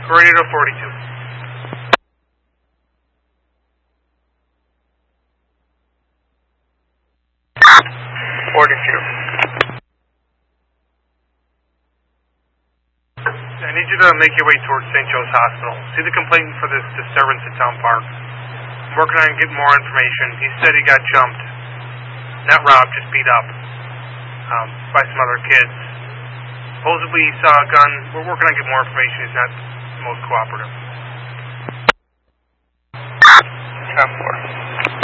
Tornado 42. 42. I need you to make your way towards St. Joe's Hospital. See the complainant for this disturbance at Town Park. I'm working on getting more information. He said he got jumped. Not robbed, just beat up. By some other kids. Supposedly he saw a gun. We're working on getting more information. He's not the most cooperative. 10-4.